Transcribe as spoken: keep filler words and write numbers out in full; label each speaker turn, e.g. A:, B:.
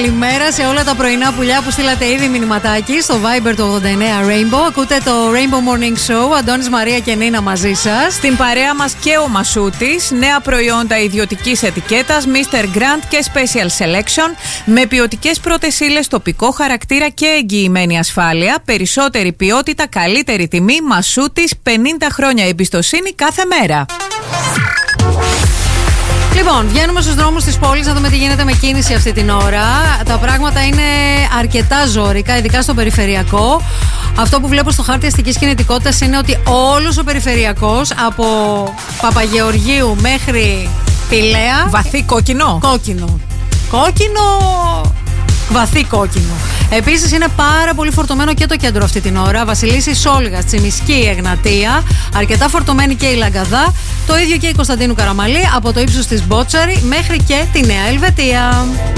A: Καλημέρα σε όλα τα πρωινά πουλιά που στείλατε ήδη μηνυματάκι στο Viber του ογδόντα εννέα Rainbow. Ακούτε το Rainbow Morning Show. Αντώνης, Μαρία και Νίνα μαζί σας.
B: Στην παρέα μας και ο Μασούτης. Νέα προϊόντα ιδιωτικής ετικέτας μίστερ Grant και Special Selection. Με ποιοτικές πρώτες ύλες, τοπικό χαρακτήρα και εγγυημένη ασφάλεια. Περισσότερη ποιότητα, καλύτερη τιμή. Μασούτης, πενήντα χρόνια εμπιστοσύνη κάθε μέρα.
A: Λοιπόν, βγαίνουμε στους δρόμους της πόλης να δούμε τι γίνεται με κίνηση αυτή την ώρα. Τα πράγματα είναι αρκετά ζώρικα, ειδικά στο περιφερειακό. Αυτό που βλέπω στο χάρτη αστικής κινητικότητας είναι ότι όλος ο περιφερειακός από Παπαγεωργίου μέχρι Πηλαία.
B: Βαθύ κόκκινο.
A: Κόκκινο. Κόκκινο. Βαθύ κόκκινο. Επίσης είναι πάρα πολύ φορτωμένο και το κέντρο αυτή την ώρα. Βασιλίσσης, Σόλγας, Τσιμισκή, Εγνατία. Αρκετά φορτωμένη και η Λαγκαδά. Το ίδιο και η Κωνσταντίνου Καραμαλή από το ύψος της Μπότσαρη μέχρι και τη Νέα Ελβετία.